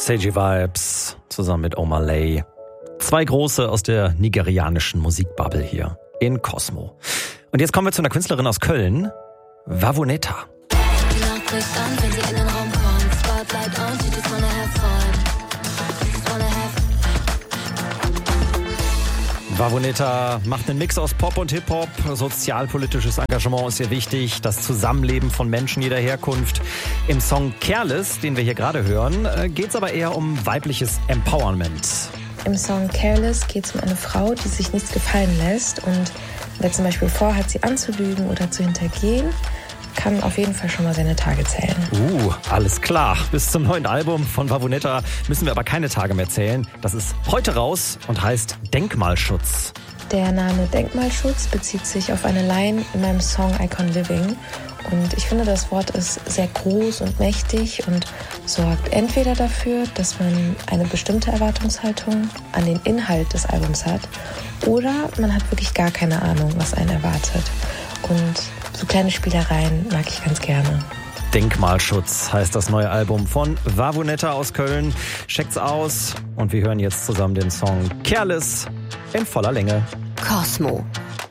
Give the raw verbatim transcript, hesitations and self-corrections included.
Seiji Vibes zusammen mit Omalay. Zwei große aus der nigerianischen Musikbubble hier in Cosmo. Und jetzt kommen wir zu einer Künstlerin aus Köln, Wavuneta. Die Nacht bricht an, wenn sie in den Raum kommt. Spotlight on, she just wanna have fun. Just wanna have Wavuneta macht einen Mix aus Pop und Hip-Hop. Sozialpolitisches Engagement ist ihr wichtig. Das Zusammenleben von Menschen jeder Herkunft. Im Song Careless, den wir hier gerade hören, geht es aber eher um weibliches Empowerment. Im Song Careless geht es um eine Frau, die sich nichts gefallen lässt. Und wer zum Beispiel vorhat, sie anzulügen oder zu hintergehen, kann auf jeden Fall schon mal seine Tage zählen. Uh, alles klar. Bis zum neuen Album von Wavuneta müssen wir aber keine Tage mehr zählen. Das ist heute raus und heißt Denkmalschutz. Der Name Denkmalschutz bezieht sich auf eine Line in meinem Song Icon Living. Und ich finde, das Wort ist sehr groß und mächtig und sorgt entweder dafür, dass man eine bestimmte Erwartungshaltung an den Inhalt des Albums hat, oder man hat wirklich gar keine Ahnung, was einen erwartet. Und so kleine Spielereien mag ich ganz gerne. Denkmalschutz heißt das neue Album von Wavuneta aus Köln. Checkt's aus und wir hören jetzt zusammen den Song Careless in voller Länge. Cosmo.